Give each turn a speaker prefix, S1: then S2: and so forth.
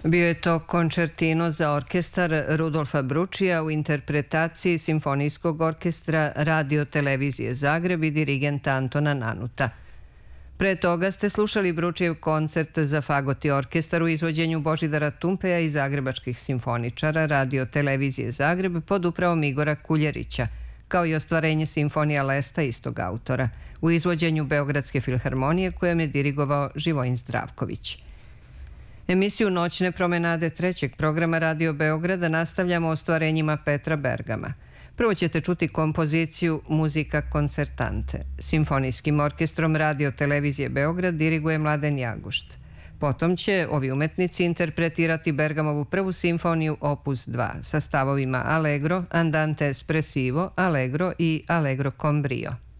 S1: Bio je to končertino za orkestar Rudolfa Bručija u interpretaciji Simfonijskog orkestra Radio Televizije Zagreb i dirigenta Antona Nanuta. Pre toga ste slušali Bručijev koncert za fagot i orkestar u izvođenju Božidara Tumpeja i zagrebačkih simfoničara Radio Televizije Zagreb pod upravom Igora Kuljerića, kao i ostvarenje Simfonija Lesta istog autora u izvođenju Beogradske filharmonije kojem je dirigovao Živojin Zdravković. Emisiju Noćne promenade trećeg programa Radio Beograda nastavljamo ostvarenjima Petra Bergama. Prvo ćete čuti kompoziciju Muzika koncertante. Simfonijskim orkestrom Radio Televizije Beograd diriguje Mladen Jagušt. Potom će ovi umetnici interpretirati Bergamovu prvu simfoniju Opus 2 sa stavovima Allegro, Andante espressivo, Allegro i Allegro con brio.